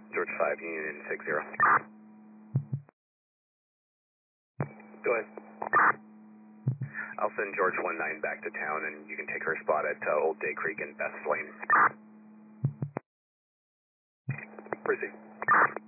George 5, Union 60. Go ahead. I'll send George 19 back to town, and you can take her spot at Old Day Creek and Beth's Lane. Proceed.